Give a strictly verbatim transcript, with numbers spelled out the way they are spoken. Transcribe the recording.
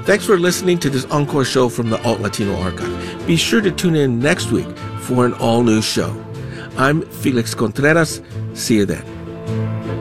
Thanks for listening to this encore show from the Alt Latino Archive. Be sure to tune in next week for an all-new show. I'm Felix Contreras. See you then.